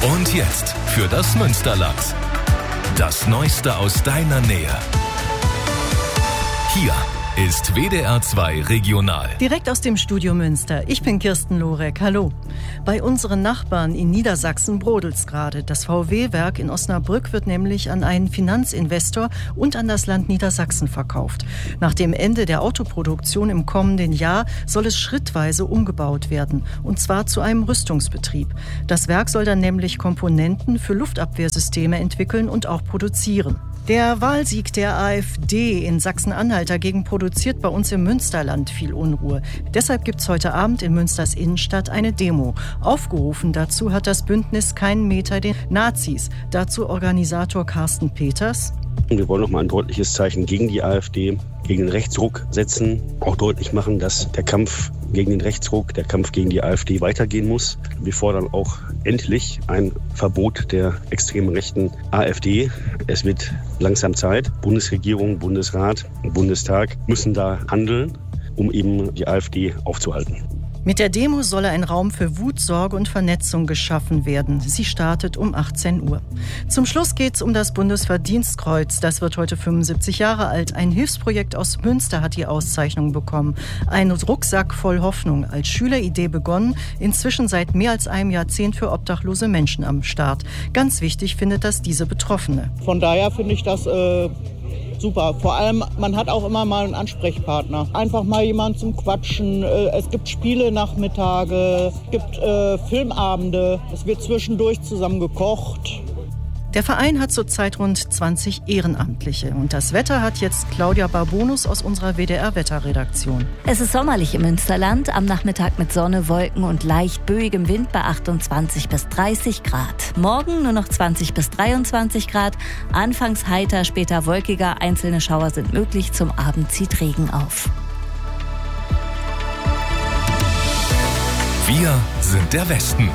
Und jetzt für das Münsterland. Das Neueste aus deiner Nähe. Hier ist WDR 2 Regional. Direkt aus dem Studio Münster. Ich bin Kirsten Lorek. Hallo. Bei unseren Nachbarn in Niedersachsen brodelt's gerade. Das VW-Werk in Osnabrück wird nämlich an einen Finanzinvestor und an das Land Niedersachsen verkauft. Nach dem Ende der Autoproduktion im kommenden Jahr soll es schrittweise umgebaut werden. Und zwar zu einem Rüstungsbetrieb. Das Werk soll dann nämlich Komponenten für Luftabwehrsysteme entwickeln und auch produzieren. Der Wahlsieg der AfD in Sachsen-Anhalt dagegen produziert bei uns im Münsterland viel Unruhe. Deshalb gibt's heute Abend in Münsters Innenstadt eine Demo. Aufgerufen dazu hat das Bündnis Keinen Meter den Nazis. Dazu Organisator Carsten Peters. Wir wollen nochmal ein deutliches Zeichen gegen die AfD, gegen den Rechtsruck setzen. Auch deutlich machen, dass der Kampf gegen den Rechtsruck, der Kampf gegen die AfD weitergehen muss. Wir fordern auch endlich ein Verbot der extremen rechten AfD. Es wird langsam Zeit. Bundesregierung, Bundesrat, Bundestag müssen da handeln, um eben die AfD aufzuhalten. Mit der Demo solle ein Raum für Wut, Sorge und Vernetzung geschaffen werden. Sie startet um 18 Uhr. Zum Schluss geht es um das Bundesverdienstkreuz. Das wird heute 75 Jahre alt. Ein Hilfsprojekt aus Münster hat die Auszeichnung bekommen. Ein Rucksack voll Hoffnung. Als Schüleridee begonnen, inzwischen seit mehr als einem Jahrzehnt für obdachlose Menschen am Start. Ganz wichtig findet das diese Betroffene. Von daher finde ich das super. Vor allem, man hat auch immer mal einen Ansprechpartner. Einfach mal jemanden zum Quatschen. Es gibt Spiele-Nachmittage, es gibt Filmabende. Es wird zwischendurch zusammen gekocht. Der Verein hat zurzeit rund 20 Ehrenamtliche. Und das Wetter hat jetzt Claudia Barbonus aus unserer WDR-Wetterredaktion. Es ist sommerlich im Münsterland. Am Nachmittag mit Sonne, Wolken und leicht böigem Wind bei 28 bis 30 Grad. Morgen nur noch 20 bis 23 Grad. Anfangs heiter, später wolkiger. Einzelne Schauer sind möglich. Zum Abend zieht Regen auf. Wir sind der Westen.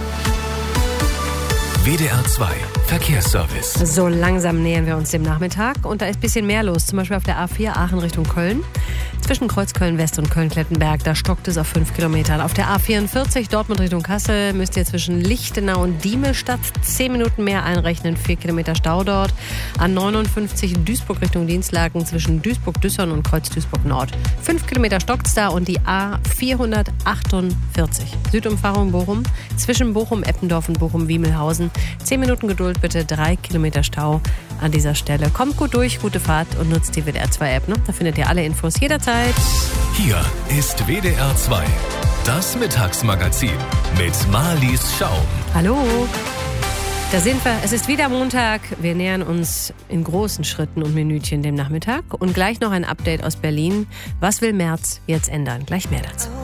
WDR 2 Verkehrsservice. So langsam nähern wir uns dem Nachmittag und da ist ein bisschen mehr los. Zum Beispiel auf der A4 Aachen Richtung Köln. Zwischen Kreuzköln-West und Köln-Klettenberg, da stockt es auf 5 Kilometern. Auf der A44 Dortmund Richtung Kassel müsst ihr zwischen Lichtenau und Diemelstadt 10 Minuten mehr einrechnen, 4 Kilometer Stau dort. A59 Duisburg Richtung Dienstlaken zwischen Duisburg-Düssern und Kreuz-Duisburg-Nord. 5 Kilometer stockt's da und die A448 Südumfahrung Bochum zwischen Bochum-Eppendorf und Bochum-Wiemelhausen. 10 Minuten Geduld bitte, 3 Kilometer Stau an dieser Stelle. Kommt gut durch, gute Fahrt und nutzt die WDR 2 App. Ne? Da findet ihr alle Infos jederzeit. Hier ist WDR 2, das Mittagsmagazin mit Marlies Schaum. Hallo, da sind wir. Es ist wieder Montag. Wir nähern uns in großen Schritten und Minütchen dem Nachmittag. Und gleich noch ein Update aus Berlin. Was will Merz jetzt ändern? Gleich mehr dazu.